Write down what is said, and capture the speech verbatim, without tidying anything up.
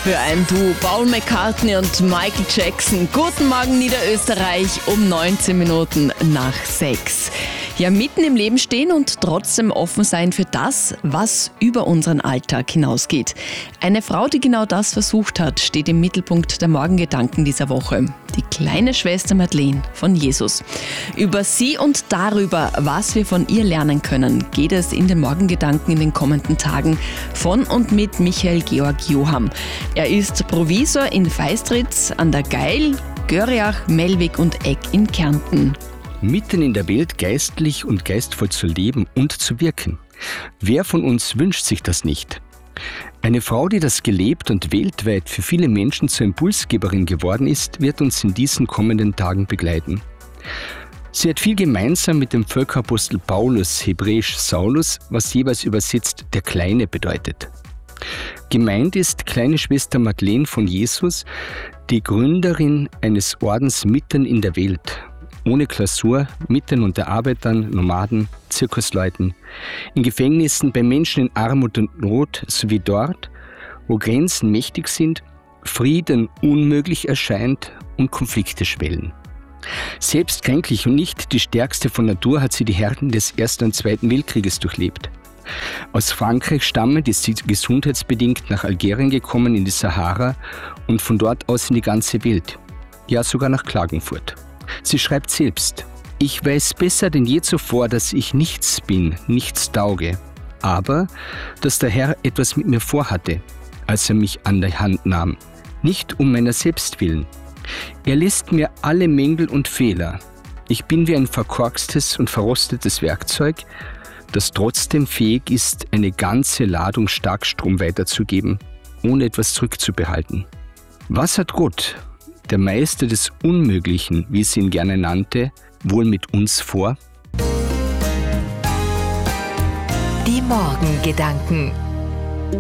für ein Duo Paul McCartney und Michael Jackson. Guten Morgen Niederösterreich um neunzehn Minuten nach sechs. Ja, mitten im Leben stehen und trotzdem offen sein für das, was über unseren Alltag hinausgeht. Eine Frau, die genau das versucht hat, steht im Mittelpunkt der Morgengedanken dieser Woche. Die kleine Schwester Madeleine von Jesus. Über sie und darüber, was wir von ihr lernen können, geht es in den Morgengedanken in den kommenden Tagen von und mit Michael Georg Joham. Er ist Provisor in Feistritz an der Geil, Görriach, Melvig und Egg in Kärnten. Mitten in der Welt geistlich und geistvoll zu leben und zu wirken. Wer von uns wünscht sich das nicht? Eine Frau, die das gelebt und weltweit für viele Menschen zur Impulsgeberin geworden ist, wird uns in diesen kommenden Tagen begleiten. Sie hat viel gemeinsam mit dem Völkerapostel Paulus, hebräisch Saulus, was jeweils übersetzt der Kleine bedeutet. Gemeint ist kleine Schwester Madeleine von Jesus, die Gründerin eines Ordens mitten in der Welt. Ohne Klausur, mitten unter Arbeitern, Nomaden, Zirkusleuten, in Gefängnissen, bei Menschen in Armut und Not, sowie dort, wo Grenzen mächtig sind, Frieden unmöglich erscheint und Konflikte schwellen. Selbst kränklich und nicht die stärkste von Natur hat sie die Härten des Ersten und Zweiten Weltkrieges durchlebt. Aus Frankreich stammend ist sie gesundheitsbedingt nach Algerien gekommen in die Sahara und von dort aus in die ganze Welt, ja sogar nach Klagenfurt. Sie schreibt selbst: Ich weiß besser denn je zuvor, dass ich nichts bin, nichts tauge, aber dass der Herr etwas mit mir vorhatte, als er mich an die Hand nahm, nicht um meiner selbst willen. Er lässt mir alle Mängel und Fehler. Ich bin wie ein verkorkstes und verrostetes Werkzeug, das trotzdem fähig ist, eine ganze Ladung Starkstrom weiterzugeben, ohne etwas zurückzubehalten. Was hat Gott, der Meister des Unmöglichen, wie sie ihn gerne nannte, wohl mit uns vor? Die Morgengedanken.